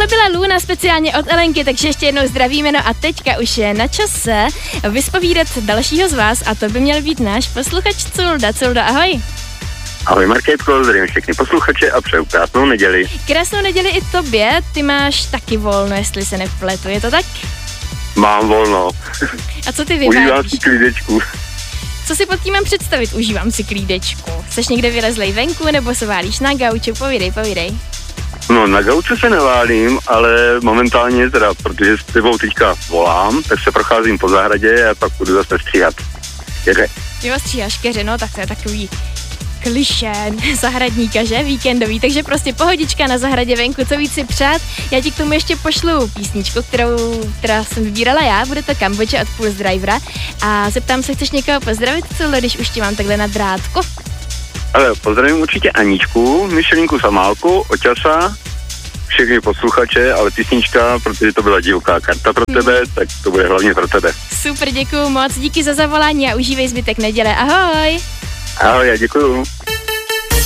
Tohle byla Luna speciálně od Elenky, takže ještě jednou zdravíme, no a teďka už je na čase vyspovídat dalšího z vás a to by měl být náš posluchač Culda. Culda, ahoj. Ahoj Markétko, zdravím všechny posluchače a přeju krásnou neděli. Krásnou neděli i tobě, ty máš taky volno, jestli se nepletu, je to tak? Mám volno. A co ty vyvádíš? Užívám si klídečku. Co si pod tím mám představit? Užívám si klídečku. Jseš někde vylezlej venku nebo se válíš na gauču? Povídej. No, na gauču se neválím, ale momentálně teda, protože s tebou teďka volám, tak se procházím po zahradě a pak budu zase stříhat keře. Ty vás stříháš keře, no tak to je takový klišé zahradníka, že? Víkendový, takže prostě pohodička na zahradě venku, co víc si přát. Já ti k tomu ještě pošlu písničku, která jsem vybírala já, bude to Kambodža od Pulse Drivera a zeptám se, chceš někoho pozdravit, co, když už tě mám takhle na drátku? Ale pozdravím určitě Aničku, Myšelinku Samálku, Oťasa, všechny posluchače, ale písnička, protože to byla divoká karta pro tebe, tak to bude hlavně pro tebe. Super, děkuju moc, díky za zavolání a užívej zbytek neděle, ahoj! Ahoj, já děkuju.